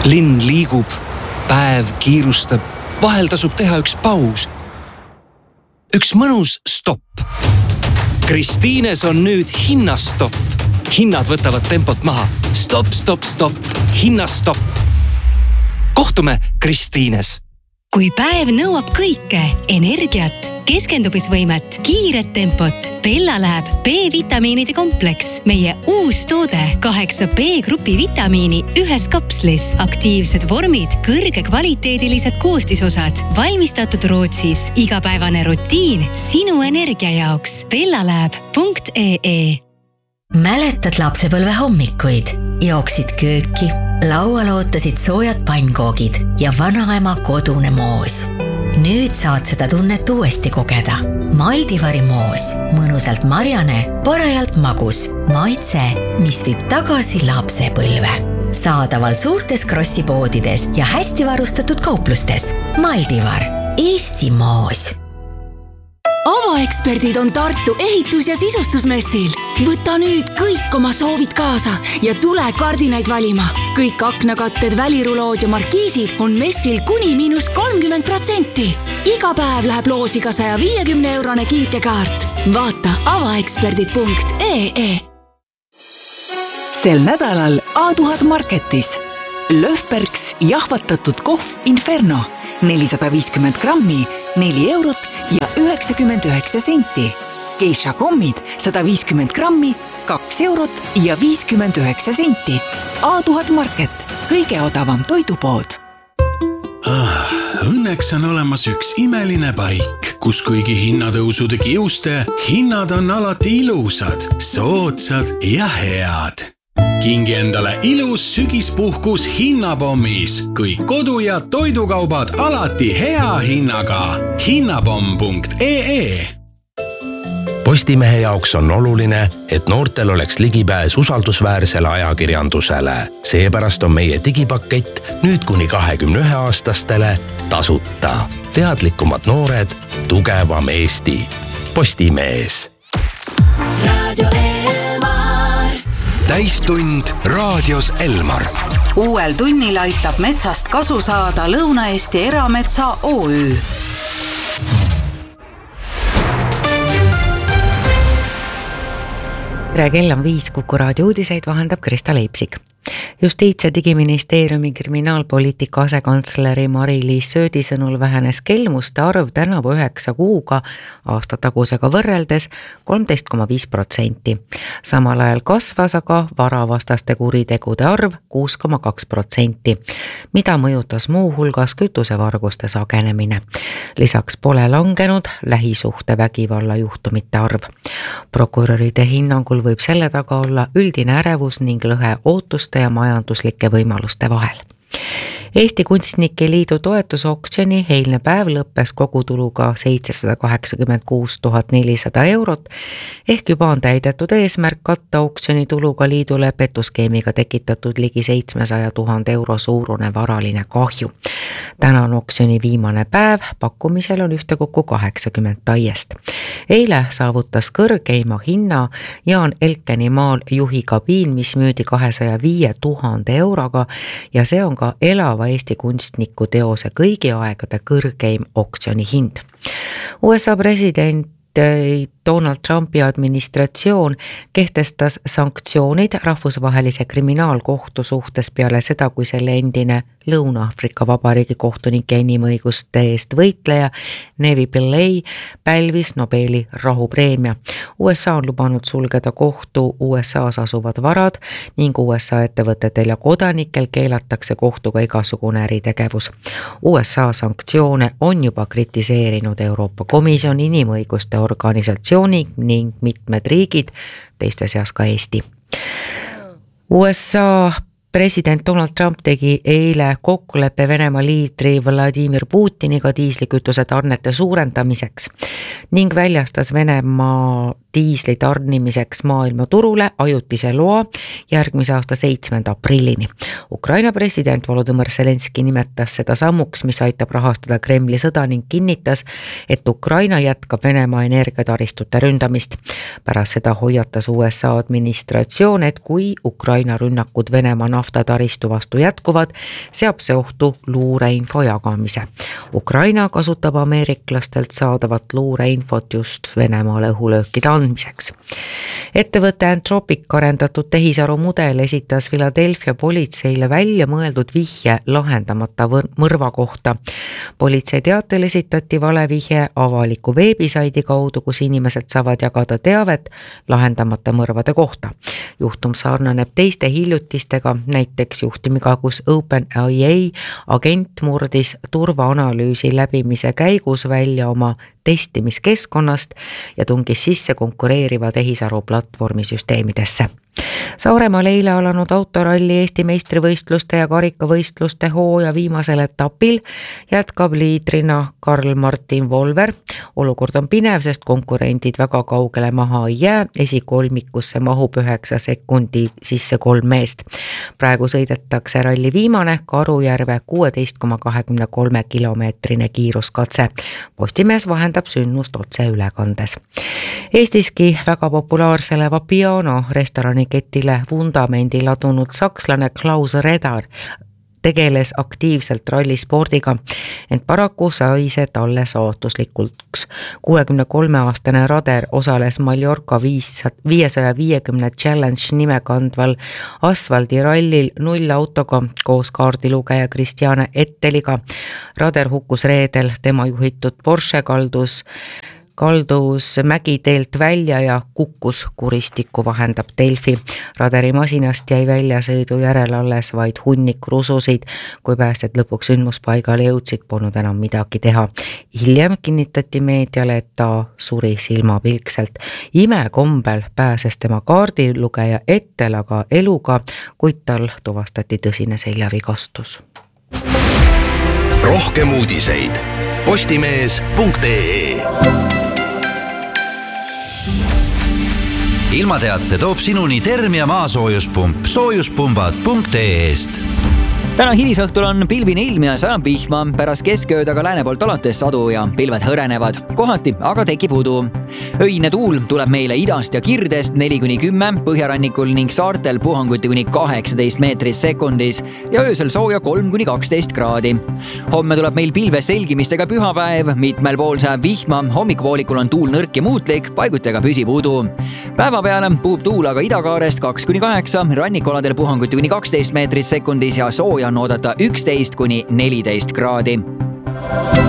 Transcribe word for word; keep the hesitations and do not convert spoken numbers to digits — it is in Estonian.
Linn liigub, päev kiirustab, vahel tasub teha üks paus. Üks mõnus stopp. Kristiines on nüüd hinnastopp. Hinnad võtavad tempot maha. Stop, stop, stop. Hinnastopp. Kohtume Kristiines. Kui päev nõuab kõike, energiat, keskendumisvõimet, kiiret tempot, Bella läheb B-vitamiinide kompleks. Meie uus toode, kaheksa B-grupi vitamiini ühes kapslis, aktiivsed vormid, kõrge kvaliteedilised koostisosad, valmistatud Rootsis, igapäevane rutiin sinu energia jaoks. bellalab punkt ee. Mäletad lapsepõlve hommikuid? Jooksid kööki, laual ootasid soojad pannkoogid ja vanaema kodune moos. Nüüd saad seda tunnet uuesti kogeda. Maldivari moos, mõnusalt marjane, parajalt magus, maitse, mis viib tagasi lapsepõlve. Saadaval suurtes krossipoodides ja hästi varustatud kauplustes. Maldivar, Eesti moos. Avaeksperdid on Tartu ehitus- ja sisustusmessil. Võta nüüd kõik oma soovid kaasa ja tule kardinaid valima. Kõik aknakatted, välirulood ja markiisid on messil kuni miinus kolmkümmend protsenti. Iga päev läheb loosi ka saja viiekümne eurone kinkekaart. Vaata avaeksperdid punkt ee. Sel nädalal A tuhat Marketis. Löfbergs jahvatatud kohv Inferno. nelisada viiskümmend grammi, neli eurot ja üheksakümmend üheksa senti. Geisha kommid sada viiskümmend grammi, kaks eurot ja viiskümmend üheksa senti. A tuhat Market, kõige odavam toidupood. Ah, õnneks on olemas üks imeline paik, kus kuigi hinnatõusude kiuste, hinnad on alati ilusad, soodsad ja head. Kingi endale ilus sügispuhkus hinnapommis, kõik kodu- ja toidukaubad alati hea hinnaga. hinnapomm punkt ee. Postimehe jaoks on oluline, et noortel oleks ligipääs usaldusväärsele ajakirjandusele. Seepärast on meie digipakett nüüd kuni kahekümne ühe aastastele tasuta. Teadlikumad noored, tugevam Eesti. Postimees. Radio Elmar. Täistund raadios Elmar. Uuel tunnil aitab metsast kasu saada Lõuna-Eesti Erametsa O Ü. tere, kell on viis, Kuku raadio uudiseid vahendab Krista Leipsik. Justiits- ja digiministeeriumi kriminaalpoliitika asekantsleri Mari-Liis Söödi sõnul vähenes kelmuste arv tänavu üheksa kuuga aastatagusega võrreldes kolmteist koma viis protsenti. Samal ajal kasvas aga varavastaste kuritegude arv kuus koma kaks protsenti, mida mõjutas muu hulgas kütusevarguste sagenemine. Lisaks pole langenud lähisuhte vägivalla juhtumite arv. Prokuröride hinnangul võib selle taga olla üldine ärevus ning lõhe ootuste ja majanduslike võimaluste vahel. Eesti Kunstnike Liidu toetusoktsiooni eilne päev lõppes kogutuluga seitsesada kaheksakümmend kuus tuhat nelisada eurot, ehk juba on täidetud eesmärk katta oktsiooni tuluga liidule petuskeemiga tekitatud ligi seitsmesaja tuhande euro suurune varaline kahju. Täna on oktsiooni viimane päev, pakkumisel on ühtekokku kaheksakümmend taiest. Eile saavutas kõrgeima hinna Jaan Elkeni maal juhi kabiin, mis müüdi kahesaja viie tuhande euroga ja see on ka elava Eesti kunstniku teose kõigi aegade kõrgeim oktsiooni hind. U S A president Donald Trumpi administratsioon kehtestas sanktsioonid rahvusvahelise kriminaalkohtu suhtes peale seda, kui selle endine Lõuna-Aafrika Vabariigi kohtunike inimõiguste eest võitleja Nevi Pillay pälvis Nobeli rahupreemia. U S A on lubanud sulgeda kohtu U S A-s asuvad varad ning U S A ettevõtetel ja kodanikel keelatakse kohtuga igasugune äritegevus. U S A sanktsioone on juba kritiseerinud Euroopa Komisjon, inimõiguste organisatsiooni ning mitmed riigid, teiste seas ka Eesti. U S A president Donald Trump tegi eile kokkuleppe Venemaa liidri Vladimir Putiniga diislikütuse tarnete suurendamiseks ning väljastas Venemaa diisli tarnimiseks maailmaturule ajutise loa järgmise aasta seitsmenda aprillini. Ukraina president Volodõmõr Zelenski nimetas seda sammuks, mis aitab rahastada Kremli sõda ning kinnitas, et Ukraina jätkab Venemaa energiataristute ründamist. Pärast seda hoiatas U S A administratsioon, et kui Ukraina rünnakud Venemaa naftataristu vastu jätkuvad, seab see ohtu luureinfo jagamise. Ukraina kasutab ameeriklastelt saadavat luureinfot just Venemaale õhulöökide andmiseks. Ettevõtte Anthropic arendatud tehisaru mudel esitas Philadelphia politseile välja mõeldud vihje lahendamata mõrva kohta. Politsei teatel esitati valevihje avaliku veebisaidi kaudu, kus inimesed saavad jagada teavet lahendamata mõrvade kohta. Juhtum sarnaneb teiste hiljutistega, näiteks juhtumiga, kus OpenAI agent murdis turvaanalüüsi läbimise käigus välja oma testimiskeskkonnast ja tungis sisse konkureeriva tehisaru platvormi süsteemidesse. Saaremaal eile alanud autoralli Eesti meistrivõistluste ja karikavõistluste hooaja viimasel etapil jätkab liidrina Karl-Martin Volver. Olukord on pinev, sest konkurendid väga kaugele maha ei jää. Esikolmikusse mahub üheksa sekundi sisse kolm meest. Praegu sõidetakse ralli viimane Karujärve kuusteist koma kakskümmend kolm kilomeetrine kiiruskatse. Postimees vahendab sündmust otse ülekandes. Eestiski väga populaarsele Vapiano restorani ketile vundamendi ladunud sakslane Klaus Redar tegeles aktiivselt rallispordiga, ent paraku sai see talle saatuslikuks. kuuekümne kolme aastane Rader osales Mallorca viiesaja viiekümne challenge nime kandval asfaldirallil null autoga koos kaardilugeja Kristjane Etteliga. Rader hukkus reedel, tema juhitud Porsche kaldus kaldus mägiteelt välja ja kukkus kuristikku, vahendab Delfi. Raderi masinast jäi väljasõidu järel alles vaid hunnik rususid. Kui päästjad lõpuks sündmuspaigale jõudsid, polnud enam midagi teha. Hiljem kinnitati meediale, et ta suri silmapilkselt. Imekombel pääses tema kaardilugeja Ettel aga eluga, kuid tal tuvastati tõsine seljavigastus. Rohkem uudiseid postimees punkt ee. Ilmateate toob sinuni Termia maasoojuspump soojuspumbad punkt ee-st. Täna hilisõhtul on pilvine ilm ja sajab vihma, pärast keskööd aga lääne poolt alates sadu ja pilved hõrenevad. Kohati aga tekib udu. Öine tuul tuleb meile idast ja kirdest neli kuni kümme, põhjarannikul ning saartel puhanguti kuni kaheksateist meetrit sekundis ja öösel sooja kolm kuni kaksteist kraadi. Homme tuleb meil pilve selgimistega pühapäev, mitmel pool sajab vihma, hommikupoolikul on tuul nõrk ja muutlik, paigutega püsib udu. Päeva peale puhub tuul aga idakaarest kaks kuni kaheksa, rannikoladel puhanguti kuni kaksteist meetrit sekundis ja sooja on oodata üksteist kuni neliteist kraadi.